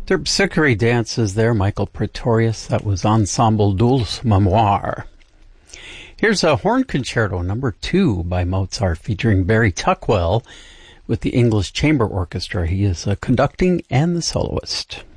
Terpsichore dances there, Michael Pretorius. That was Ensemble Dulce Memoire. Here's a horn concerto number 2 by Mozart featuring Barry Tuckwell with the English Chamber Orchestra. He is conducting and the soloist.